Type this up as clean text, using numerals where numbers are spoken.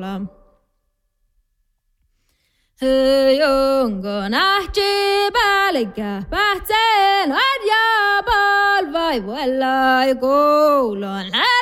Jongo nähti päälike pähtsel, ja palvai vuella ja koulun